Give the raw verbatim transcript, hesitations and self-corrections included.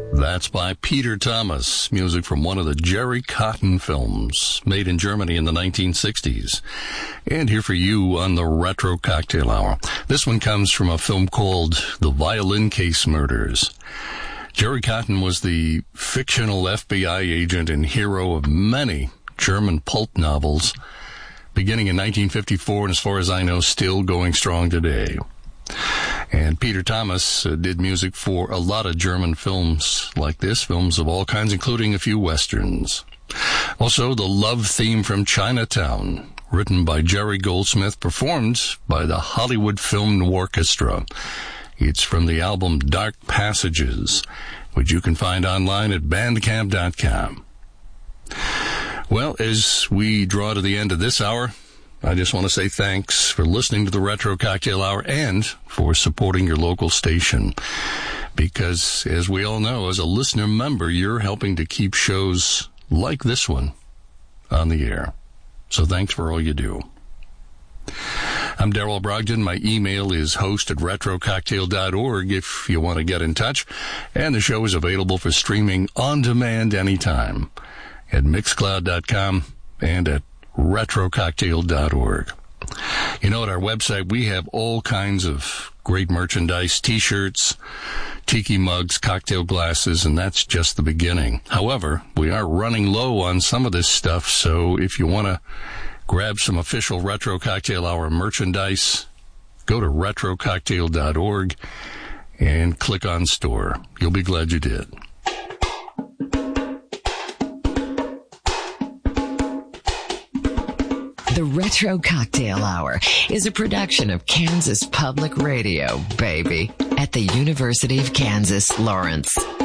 That's by Peter Thomas, music from one of the Jerry Cotton films, made in Germany in the nineteen sixties. And here for you on the Retro Cocktail Hour. This one comes from a film called The Violin Case Murders. Jerry Cotton was the fictional F B I agent and hero of many German pulp novels, beginning in nineteen fifty-four, and as far as I know, still going strong today. And Peter Thomas uh, did music for a lot of German films like this, films of all kinds, including a few westerns. Also, the love theme from Chinatown, written by Jerry Goldsmith, performed by the Hollywood Film Orchestra. It's from the album Dark Passages, which you can find online at bandcamp dot com. Well, as we draw to the end of this hour, I just want to say thanks for listening to the Retro Cocktail Hour and for supporting your local station. Because, as we all know, as a listener member, you're helping to keep shows like this one on the air. So thanks for all you do. I'm Darrell Brogdon. My email is host at retro cocktail dot org if you want to get in touch. And the show is available for streaming on demand anytime at mixcloud dot com and at retro cocktail dot org. You know, at our website, we have all kinds of great merchandise, T-shirts, tiki mugs, cocktail glasses, and that's just the beginning. However, we are running low on some of this stuff, so if you want to grab some official Retro Cocktail Hour merchandise, go to retro cocktail dot org and click on store. You'll be glad you did. The Retro Cocktail Hour is a production of Kansas Public Radio, baby, at the University of Kansas, Lawrence.